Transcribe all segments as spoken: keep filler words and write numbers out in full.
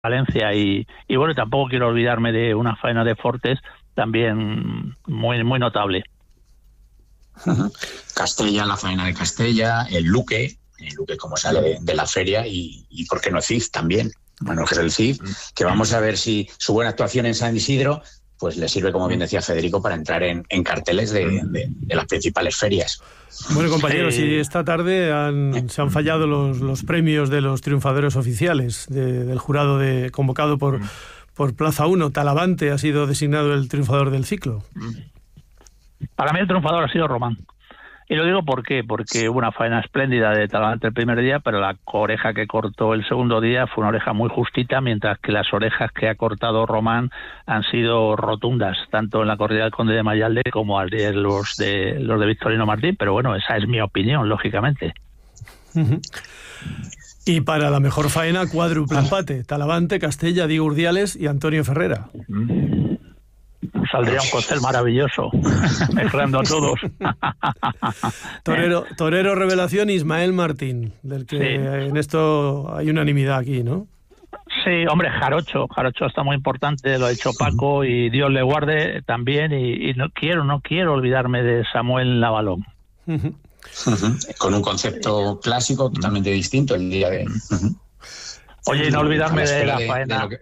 Valencia y, y bueno, tampoco quiero olvidarme de una faena de Fortes también muy muy notable. Castella, la faena de Castella, el Luque, el Luque como sale de, de la feria y, y por qué no Cid también, Manuel Jesús del Cid, que vamos a ver si su buena actuación en San Isidro pues le sirve, como bien decía Federico, para entrar en, en carteles de, de, de las principales ferias. Bueno, compañeros, y esta tarde han, se han fallado los, los premios de los triunfadores oficiales de, del jurado de, convocado por, por Plaza uno. Talavante ha sido designado el triunfador del ciclo. Para mí el triunfador ha sido Román. Y lo digo ¿por qué? Porque hubo una faena espléndida de Talavante el primer día, pero la oreja que cortó el segundo día fue una oreja muy justita, mientras que las orejas que ha cortado Román han sido rotundas, tanto en la corrida del Conde de Mayalde como al de los de los de Victorino Martín, pero bueno, esa es mi opinión, lógicamente. Uh-huh. Y para la mejor faena, cuádruple empate: Talavante, Castella, Diego Urdiales y Antonio Ferrera. Uh-huh. Saldría un cóctel maravilloso, mezclando a todos. Torero, torero revelación Ismael Martín, del que sí. En esto hay unanimidad aquí, ¿no? Sí, hombre, Jarocho, Jarocho está muy importante, lo ha hecho Paco y Dios le guarde también, y, y no quiero, no quiero olvidarme de Samuel Navalón. Uh-huh. Uh-huh. Con un concepto clásico totalmente distinto el día de... Uh-huh. Oye, y no olvidarme de la de, faena. De lo que...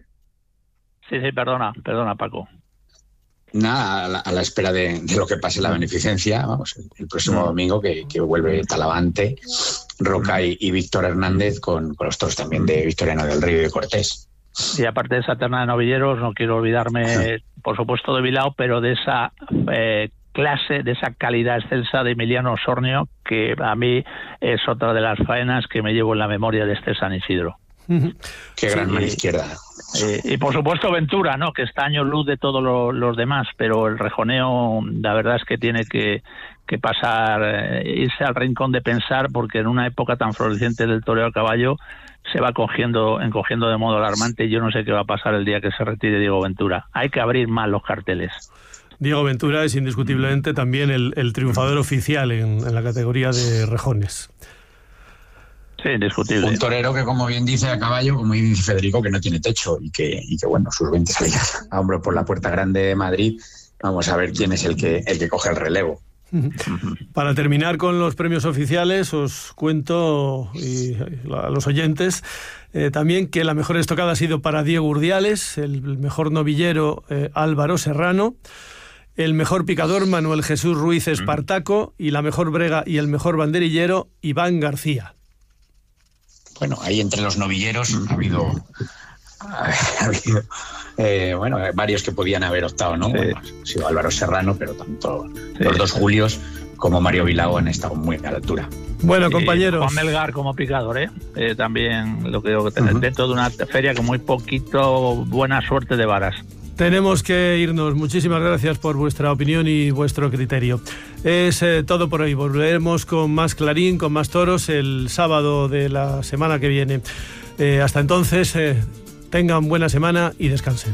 Sí, sí, perdona, perdona, Paco. Nada, a la, a la espera de, de lo que pase la beneficencia, vamos, el, el próximo domingo que, que vuelve Talavante, Roca y, y Víctor Hernández con, con los toros también de Victoriano del Río y de Cortés. Y aparte de esa terna de novilleros, no quiero olvidarme, por supuesto, de Bilao, pero de esa eh, clase, de esa calidad excelsa de Emiliano Osornio, que a mí es otra de las faenas que me llevo en la memoria de este San Isidro. Qué gran sí, mano izquierda. Y, y por supuesto Ventura, ¿no? Que está años luz de todos lo, los demás, pero el rejoneo, la verdad es que tiene que, que pasar, eh, irse al rincón de pensar, porque en una época tan floreciente del toreo a caballo se va cogiendo, encogiendo de modo alarmante, y yo no sé qué va a pasar el día que se retire Diego Ventura. Hay que abrir más los carteles. Diego Ventura es indiscutiblemente también el, el triunfador oficial en, en la categoría de rejones. Sí, indiscutible. Un torero que, como bien dice a caballo, como dice Federico, que no tiene techo y que, y que bueno, sus veinte salidas a hombro por la Puerta Grande de Madrid, vamos a ver quién es el que, el que coge el relevo. Para terminar con los premios oficiales, os cuento y a los oyentes eh, también que la mejor estocada ha sido para Diego Urdiales, el mejor novillero eh, Álvaro Serrano, el mejor picador Manuel Jesús Ruiz Espartaco y la mejor brega y el mejor banderillero Iván García. Bueno, ahí entre los novilleros ha habido, ha habido eh, bueno, varios que podían haber optado, ¿no? Sí. Bueno, ha sido Álvaro Serrano, pero tanto sí. los dos Julios como Mario Bilao han estado muy a la altura. Bueno, compañeros. Juan Melgar como picador, ¿eh? eh también lo creo que tener uh-huh. dentro de una feria con muy poquito buena suerte de varas. Tenemos que irnos. Muchísimas gracias por vuestra opinión y vuestro criterio. Es eh, todo por hoy. Volveremos con más Clarín, con más toros el sábado de la semana que viene. Eh, hasta entonces, eh, tengan buena semana y descansen.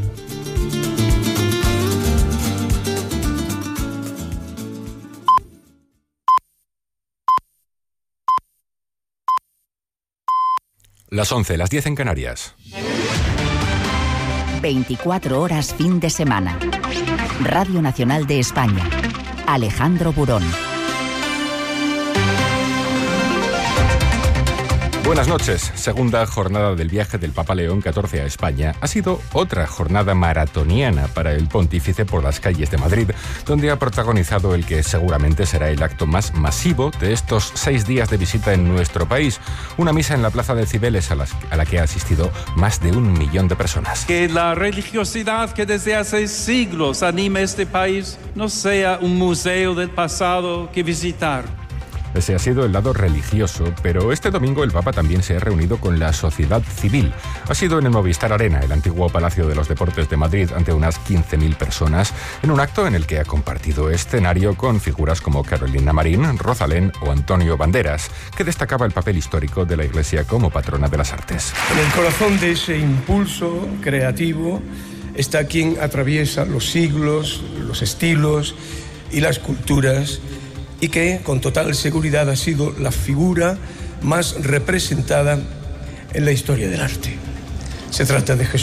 Las once, las diez en Canarias. veinticuatro horas fin de semana. Radio Nacional de España. Alejandro Burón. Buenas noches. Segunda jornada del viaje del Papa León catorce a España. Ha sido otra jornada maratoniana para el pontífice por las calles de Madrid, donde ha protagonizado el que seguramente será el acto más masivo de estos seis días de visita en nuestro país. Una misa en la Plaza de Cibeles a, las, a la que ha asistido más de un millón de personas. Que la religiosidad que desde hace siglos anima este país no sea un museo del pasado que visitar. Ese ha sido el lado religioso, pero este domingo el Papa también se ha reunido con la sociedad civil. Ha sido en el Movistar Arena, el antiguo Palacio de los Deportes de Madrid, ante unas quince mil personas, en un acto en el que ha compartido escenario con figuras como Carolina Marín, Rosalén o Antonio Banderas, que destacaba el papel histórico de la Iglesia como patrona de las artes. En el corazón de ese impulso creativo está quien atraviesa los siglos, los estilos y las culturas, y que con total seguridad ha sido la figura más representada en la historia del arte. Se trata de Jesús.